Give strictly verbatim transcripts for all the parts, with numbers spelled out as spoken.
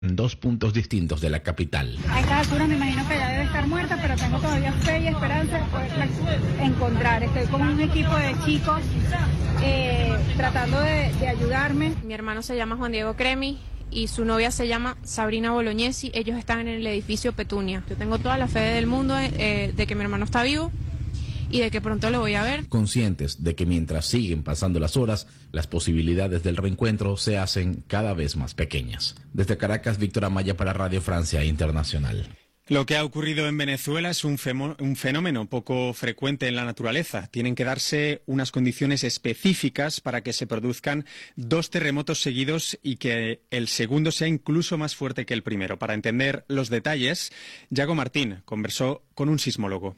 en dos puntos distintos de la capital. A esta altura me imagino que ya debe estar muerta, pero tengo todavía fe y esperanza de poderla encontrar. Estoy con un equipo de chicos eh, tratando de, de ayudarme. Mi hermano se llama Juan Diego Cremi y su novia se llama Sabrina Bolognesi. Ellos están en el edificio Petunia. Yo tengo toda la fe del mundo eh, de que mi hermano está vivo y de que pronto lo voy a ver. Conscientes de que mientras siguen pasando las horas, las posibilidades del reencuentro se hacen cada vez más pequeñas. Desde Caracas, Víctor Amaya para Radio Francia Internacional. Lo que ha ocurrido en Venezuela es un, un fenómeno poco frecuente en la naturaleza. Tienen que darse unas condiciones específicas para que se produzcan dos terremotos seguidos y que el segundo sea incluso más fuerte que el primero. Para entender los detalles, Yago Martín conversó con un sismólogo.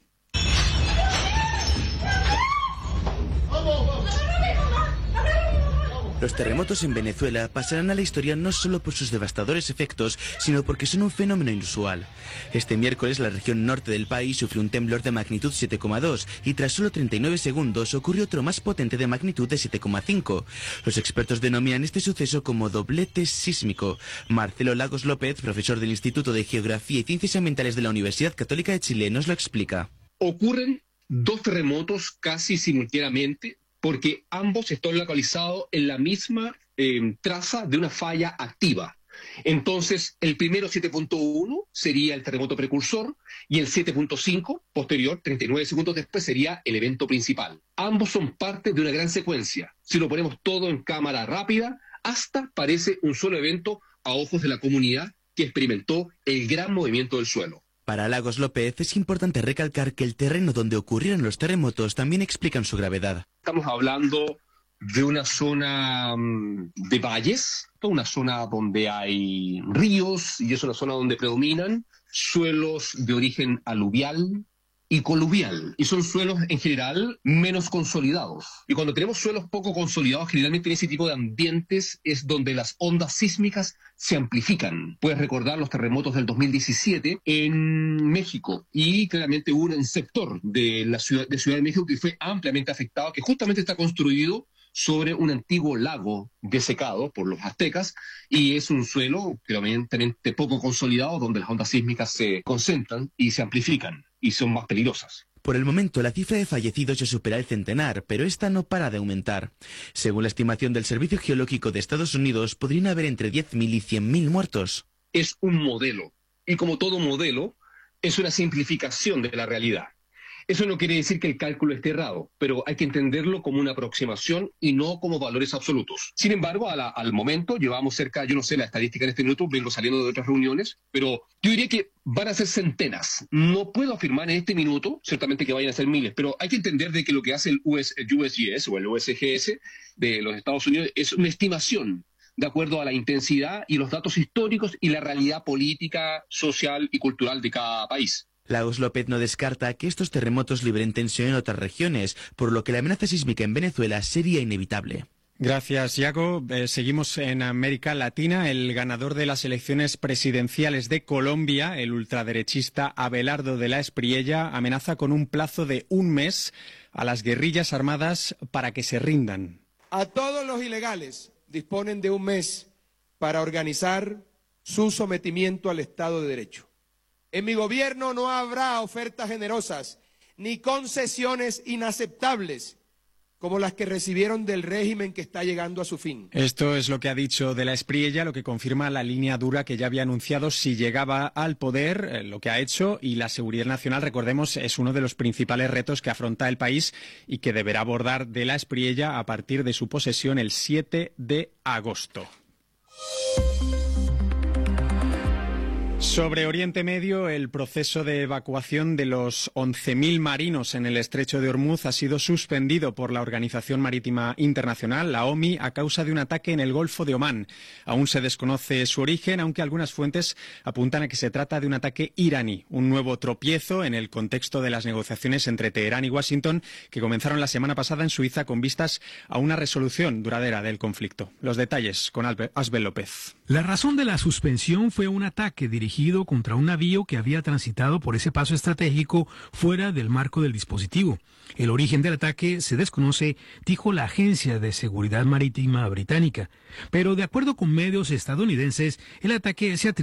Los terremotos en Venezuela pasarán a la historia no solo por sus devastadores efectos, sino porque son un fenómeno inusual. Este miércoles la región norte del país sufrió un temblor de magnitud siete coma dos y tras solo treinta y nueve segundos ocurrió otro más potente de magnitud de siete coma cinco. Los expertos denominan este suceso como doblete sísmico. Marcelo Lagos López, profesor del Instituto de Geografía y Ciencias Ambientales de la Universidad Católica de Chile, nos lo explica. Ocurren dos terremotos casi simultáneamente, porque ambos están localizados en la misma eh, traza de una falla activa. Entonces, el primero, siete punto uno, sería el terremoto precursor, y el siete punto cinco, posterior, treinta y nueve segundos después, sería el evento principal. Ambos son parte de una gran secuencia. Si lo ponemos todo en cámara rápida, hasta parece un solo evento a ojos de la comunidad que experimentó el gran movimiento del suelo. Para Lagos López es importante recalcar que el terreno donde ocurrieron los terremotos también explican su gravedad. Estamos hablando de una zona de valles, una zona donde hay ríos y es una zona donde predominan suelos de origen aluvial y coluvial, y son suelos en general menos consolidados. Y cuando tenemos suelos poco consolidados, generalmente en ese tipo de ambientes es donde las ondas sísmicas se amplifican. Puedes recordar los terremotos del dos mil diecisiete en México, y claramente hubo un sector de la ciudad de, Ciudad de México que fue ampliamente afectado, que justamente está construido sobre un antiguo lago desecado por los aztecas, y es un suelo claramente poco consolidado donde las ondas sísmicas se concentran y se amplifican y son más peligrosas. Por el momento, la cifra de fallecidos ya supera el centenar, pero esta no para de aumentar. Según la estimación del Servicio Geológico de Estados Unidos, podrían haber entre diez mil y cien mil muertos. Es un modelo, y como todo modelo, es una simplificación de la realidad. Eso no quiere decir que el cálculo esté errado, pero hay que entenderlo como una aproximación y no como valores absolutos. Sin embargo, a la, al momento llevamos cerca, yo no sé la estadística en este minuto, vengo saliendo de otras reuniones, pero yo diría que van a ser centenas. No puedo afirmar en este minuto, ciertamente que vayan a ser miles, pero hay que entender de que lo que hace el U S G S o el U S G S de los Estados Unidos es una estimación de acuerdo a la intensidad y los datos históricos y la realidad política, social y cultural de cada país. Lagos López no descarta que estos terremotos liberen tensión en otras regiones, por lo que la amenaza sísmica en Venezuela sería inevitable. Gracias, Yago. Eh, seguimos en América Latina. El ganador de las elecciones presidenciales de Colombia, el ultraderechista Abelardo de la Espriella, amenaza con un plazo de un mes a las guerrillas armadas para que se rindan. A todos los ilegales disponen de un mes para organizar su sometimiento al Estado de Derecho. En mi gobierno no habrá ofertas generosas ni concesiones inaceptables como las que recibieron del régimen que está llegando a su fin. Esto es lo que ha dicho de la Espriella, lo que confirma la línea dura que ya había anunciado si llegaba al poder, eh, lo que ha hecho, y la seguridad nacional, recordemos, es uno de los principales retos que afronta el país y que deberá abordar de la Espriella a partir de su posesión el siete de agosto. Sobre Oriente Medio, el proceso de evacuación de los once mil marinos en el estrecho de Hormuz ha sido suspendido por la Organización Marítima Internacional, la O M I, a causa de un ataque en el Golfo de Omán. Aún se desconoce su origen, aunque algunas fuentes apuntan a que se trata de un ataque iraní, un nuevo tropiezo en el contexto de las negociaciones entre Teherán y Washington, que comenzaron la semana pasada en Suiza con vistas a una resolución duradera del conflicto. Los detalles con Asbel López. La razón de la suspensión fue un ataque dirigido dirigido contra un navío que había transitado por ese paso estratégico fuera del marco del dispositivo. El origen del ataque se desconoce, dijo la Agencia de Seguridad Marítima británica. Pero de acuerdo con medios estadounidenses, el ataque se atribuye